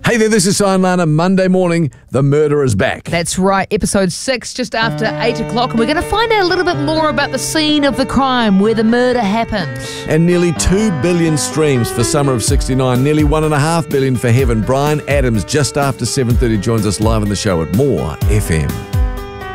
Hey there, this is Cy and Lana. Monday morning, the murder is back. That's right, episode 6, just after 8 o'clock. And we're going to find out a little bit more about the scene of the crime where the murder happened. And nearly 2 billion streams for Summer of 69, nearly 1.5 billion for Heaven. Brian Adams, just after 7:30, joins us live on the show at More FM.